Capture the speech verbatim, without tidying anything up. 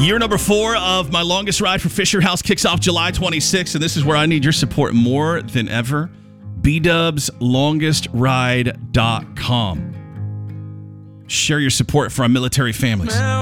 Year number four of my longest ride for Fisher House kicks off July twenty-sixth, and this is where I need your support more than ever. B Dubs Longest Ride dot com. Share your support for our military families.